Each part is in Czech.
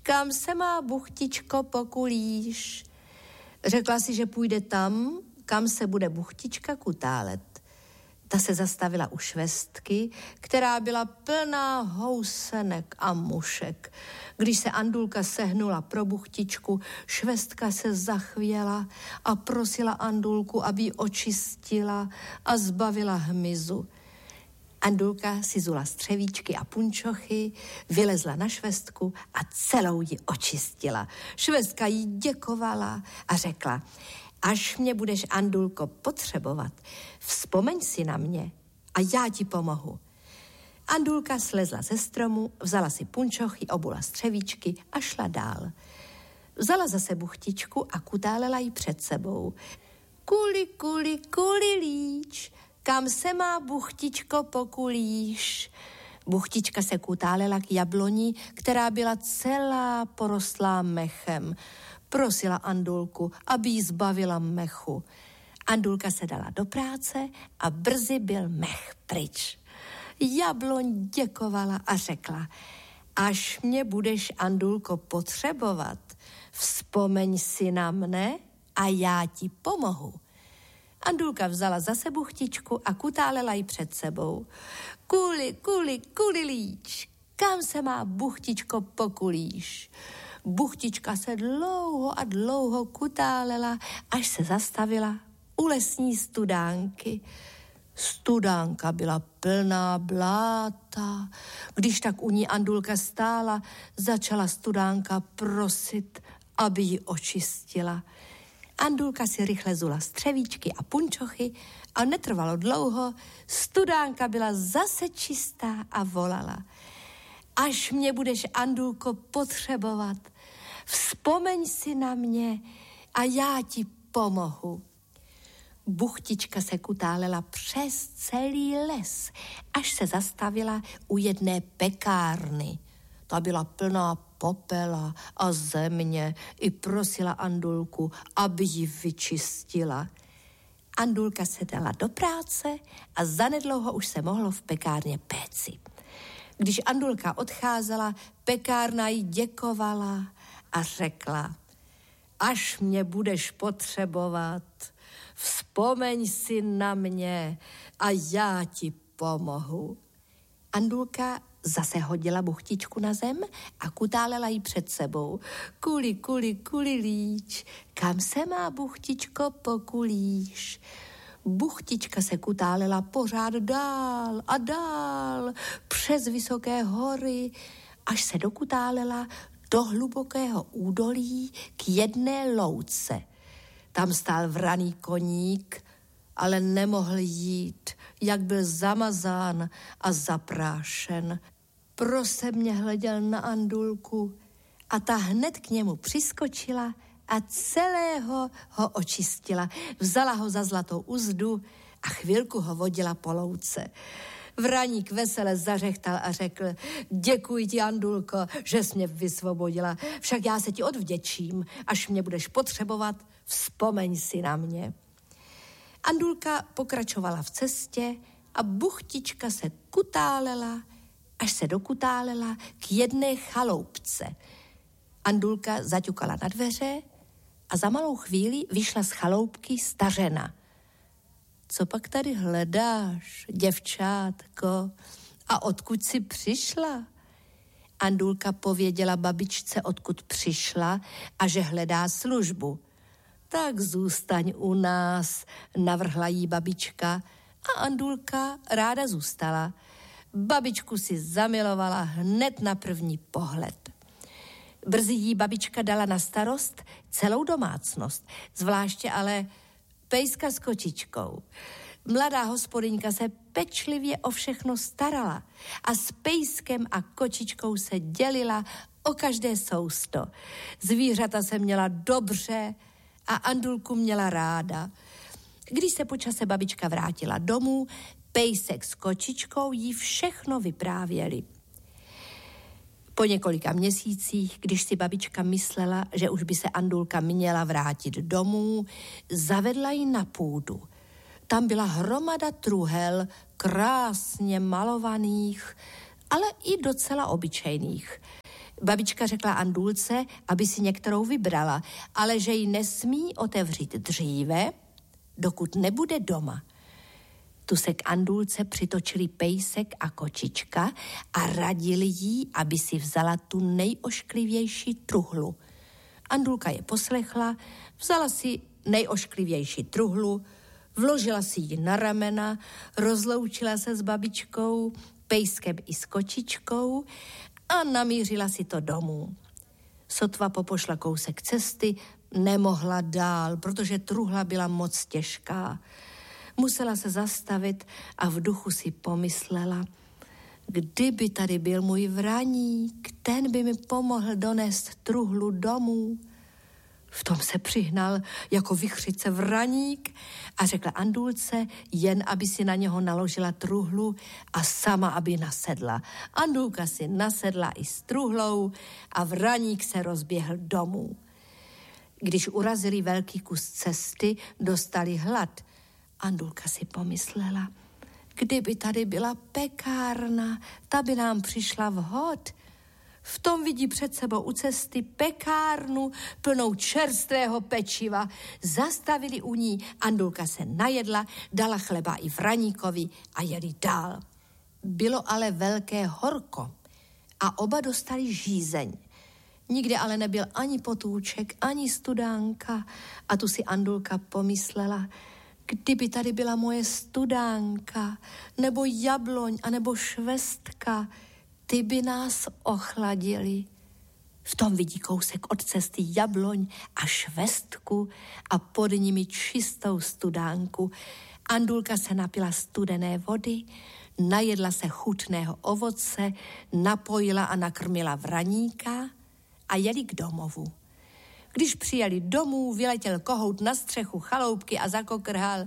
kam se má buchtičko pokulíš? Řekla si, že půjde tam, kam se bude buchtička kutálet. Ta se zastavila u švestky, která byla plná housenek a mušek. Když se Andulka sehnula pro buchtičku, švestka se zachvěla a prosila Andulku, aby ji očistila a zbavila hmyzu. Andulka si zula střevíčky a punčochy, vylezla na švestku a celou ji očistila. Švestka jí děkovala a řekla: až mě budeš, Andulko, potřebovat, vzpomeň si na mě a já ti pomohu. Andulka slezla ze stromu, vzala si punčochy, obula střevíčky a šla dál. Vzala zase buchtičku a kutálela ji před sebou. Kuli, kuli, kulilíč, kam se má buchtičko pokulíš? Buchtička se kutálela k jabloni, která byla celá porostlá mechem. Prosila Andulku, aby jí zbavila mechu. Andulka se dala do práce a brzy byl mech pryč. Jabloň děkovala a řekla: až mě budeš, Andulko, potřebovat, vzpomeň si na mne a já ti pomohu. Andulka vzala zase buchtičku a kutálela ji před sebou. Kuli, kuli, kulilíč, kam se má buchtičko pokulíš? Buchtička se dlouho a dlouho kutálela, až se zastavila u lesní studánky. Studánka byla plná bláta. Když tak u ní Andulka stála, začala studánka prosit, aby ji očistila. Andulka si rychle zula střevíčky a punčochy a netrvalo dlouho, studánka byla zase čistá a volala: až mě budeš, Andulko, potřebovat, vzpomeň si na mě a já ti pomohu. Buchtička se kutálela přes celý les, až se zastavila u jedné pekárny. Ta byla plná popela a země, i prosila Andulku, aby ji vyčistila. Andulka se dala do práce a zanedlouho už se mohlo v pekárně péci. Když Andulka odcházela, pekárna jí děkovala a řekla: až mě budeš potřebovat, vzpomeň si na mě a já ti pomohu. Andulka zase hodila buchtičku na zem a kutálela ji před sebou. Kuli, kuli, kulilíč, kam se má buchtičko pokulíš? Buchtička se kutálela pořád dál a dál přes vysoké hory, až se dokutálela do hlubokého údolí k jedné louce. Tam stál vraný koník, ale nemohl jít, jak byl zamazán a zaprášen. Prosebně hleděl na Andulku a ta hned k němu přiskočila a celého ho očistila. Vzala ho za zlatou uzdu a chvilku ho vodila po louce. Vraník vesele zařechtal a řekl: děkuji ti, Andulko, že jsi mě vysvobodila, však já se ti odvděčím, až mě budeš potřebovat, vzpomeň si na mě. Andulka pokračovala v cestě a buchtička se kutálela, až se dokutálela k jedné chaloupce. Andulka zaťukala na dveře a za malou chvíli vyšla z chaloupky stařena. Co pak tady hledáš, děvčátko? A odkud jsi přišla? Andulka pověděla babičce, odkud přišla a že hledá službu. Tak zůstaň u nás, navrhla jí babička a Andulka ráda zůstala. Babičku si zamilovala hned na první pohled. Brzy jí babička dala na starost celou domácnost, zvláště ale pejska s kočičkou. Mladá hospodyňka se pečlivě o všechno starala a s pejskem a kočičkou se dělila o každé sousto. Zvířata se měla dobře a Andulku měla ráda. Když se po čase babička vrátila domů, pejsek s kočičkou jí všechno vyprávěli. Po několika měsících, když si babička myslela, že už by se Andulka měla vrátit domů, zavedla ji na půdu. Tam byla hromada truhel, krásně malovaných, ale i docela obyčejných. Babička řekla Andulce, aby si některou vybrala, ale že ji nesmí otevřít dříve, dokud nebude doma. Tu se k Andulce přitočili pejsek a kočička a radili jí, aby si vzala tu nejošklivější truhlu. Andulka je poslechla, vzala si nejošklivější truhlu, vložila si ji na ramena, rozloučila se s babičkou, pejskem i s kočičkou a namířila si to domů. Sotva popošla kousek cesty, nemohla dál, protože truhla byla moc těžká. Musela se zastavit a v duchu si pomyslela, kdyby tady byl můj vraník, ten by mi pomohl donést truhlu domů. V tom se přihnal jako vichřice vraník a řekla Andulce, jen aby si na něho naložila truhlu a sama, aby nasedla. Andulka si nasedla i s truhlou a vraník se rozběhl domů. Když urazili velký kus cesty, dostali hlad. Andulka si pomyslela, kdyby tady byla pekárna, ta by nám přišla vhod. V tom vidí před sebou u cesty pekárnu plnou čerstvého pečiva. Zastavili u ní, Andulka se najedla, dala chleba i vraníkovi a jeli dál. Bylo ale velké horko a oba dostali žízeň. Nikde ale nebyl ani potůček, ani studánka a tu si Andulka pomyslela, kdyby tady byla moje studánka, nebo jabloň, anebo švestka, ty by nás ochladili. V tom vidí kousek od cesty jabloň a švestku a pod nimi čistou studánku. Andulka se napila studené vody, najedla se chutného ovoce, napojila a nakrmila vraníka a jeli k domovu. Když přijeli domů, vyletěl kohout na střechu chaloupky a zakokrhal: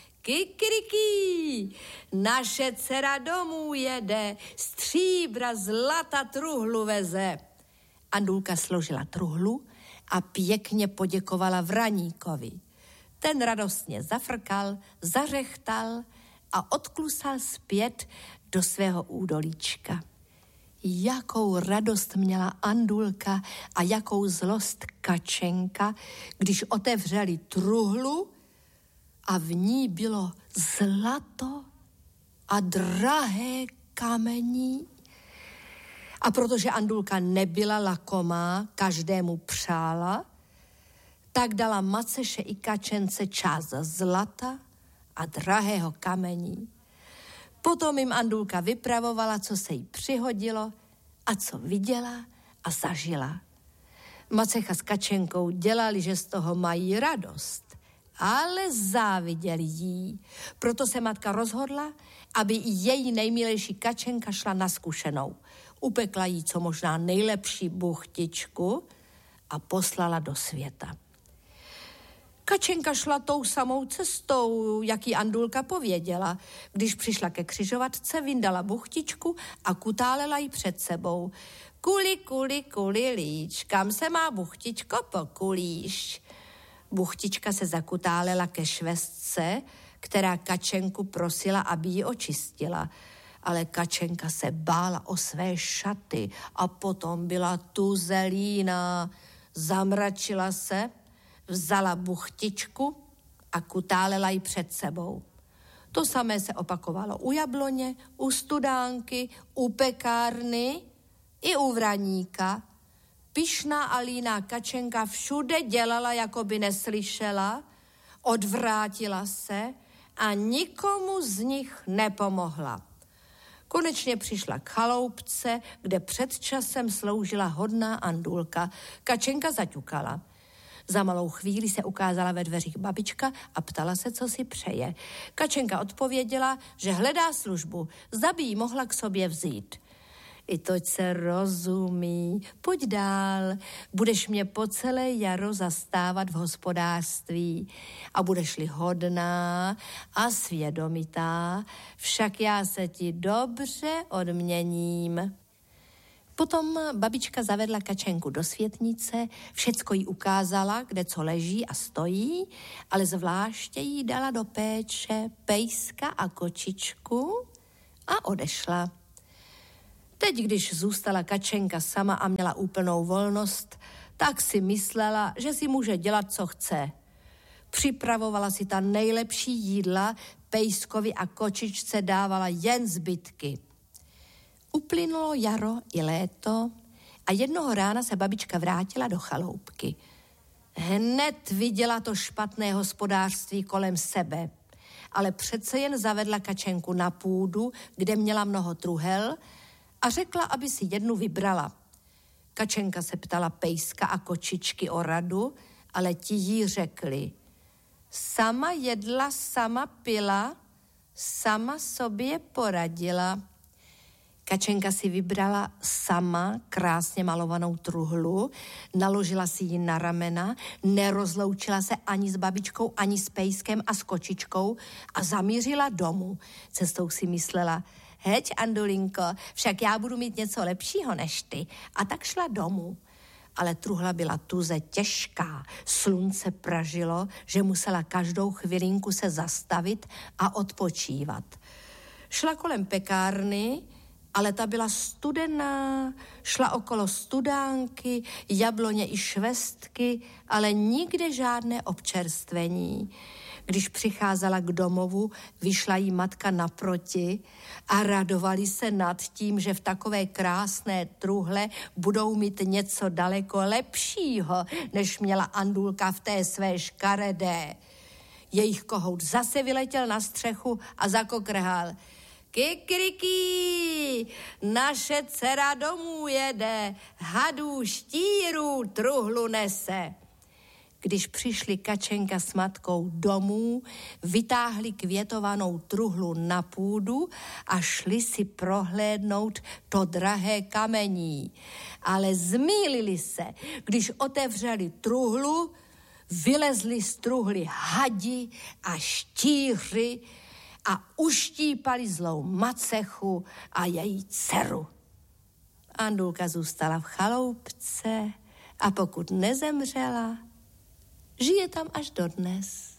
Kikiriki, naše dcera domů jede, stříbra, zlata truhlu veze. Andulka složila truhlu a pěkně poděkovala vraníkovi. Ten radostně zafrkal, zařechtal a odklusal zpět do svého údolíčka. Jakou radost měla Andulka a jakou zlost Kačenka, když otevřeli truhlu a v ní bylo zlato a drahé kamení. A protože Andulka nebyla lakomá, každému přála, tak dala Maceše i Kačence část zlata a drahého kamení. Potom jim Andulka vypravovala, co se jí přihodilo a co viděla a zažila. Macecha s Kačenkou dělali, že z toho mají radost, ale záviděli jí. Proto se matka rozhodla, aby i její nejmilejší Kačenka šla na zkušenou. Upekla jí co možná nejlepší buchtičku a poslala do světa. Kačenka šla tou samou cestou, jak jí Andulka pověděla. Když přišla ke křižovatce, vyndala buchtičku a kutálela ji před sebou. Kuli, kuli, kuli, líč, kam se má buchtičko pokulíš? Buchtička se zakutálela ke švestce, která Kačenku prosila, aby ji očistila. Ale Kačenka se bála o své šaty a potom byla tuzelína. Zamračila se, vzala buchtičku a kutálela ji před sebou. To samé se opakovalo u jabloně, u studánky, u pekárny i u vraníka. Pyšná a líná Kačenka všude dělala, jako by neslyšela, odvrátila se a nikomu z nich nepomohla. Konečně přišla k chaloupce, kde před časem sloužila hodná Andulka. Kačenka zaťukala. Za malou chvíli se ukázala ve dveřích babička a ptala se, co si přeje. Kačenka odpověděla, že hledá službu, zda by jí mohla k sobě vzít. I toť se rozumí, pojď dál, budeš mě po celé jaro zastávat v hospodářství a budeš-li hodná a svědomitá, však já se ti dobře odměním. Potom babička zavedla Kačenku do světnice, všecko jí ukázala, kde co leží a stojí, ale zvláště jí dala do péče pejska a kočičku a odešla. Teď, když zůstala Kačenka sama a měla úplnou volnost, tak si myslela, že si může dělat, co chce. Připravovala si ta nejlepší jídla, pejskovi a kočičce dávala jen zbytky. Uplynulo jaro i léto a jednoho rána se babička vrátila do chaloupky. Hned viděla to špatné hospodářství kolem sebe, ale přece jen zavedla Kačenku na půdu, kde měla mnoho truhel, a řekla, aby si jednu vybrala. Kačenka se ptala pejska a kočičky o radu, ale ti jí řekli: sama jedla, sama pila, sama sobě poradila. Kačenka si vybrala sama krásně malovanou truhlu, naložila si ji na ramena, nerozloučila se ani s babičkou, ani s pejskem a s kočičkou a zamířila domů. Cestou si myslela: heď, Andulinko, však já budu mít něco lepšího než ty. A tak šla domů. Ale truhla byla tuze těžká, slunce pražilo, že musela každou chvilinku se zastavit a odpočívat. Šla kolem pekárny, ale ta byla studená, šla okolo studánky, jabloně i švestky, ale nikde žádné občerstvení. Když přicházela k domovu, vyšla jí matka naproti a radovali se nad tím, že v takové krásné truhle budou mít něco daleko lepšího, než měla Andulka v té své škaredé. Jejich kohout zase vyletěl na střechu a zakokrhal: Kikriky, naše dcera domů jede, hadů štíru truhlu nese. Když přišli Kačenka s matkou domů, vytáhli květovanou truhlu na půdu a šli si prohlédnout to drahé kamení. Ale zmýlili se, když otevřeli truhlu, vylezli z truhly hadi a štíři a uštípali zlou macechu a její dceru. Andulka zůstala v chaloupce a pokud nezemřela, žije tam až dodnes.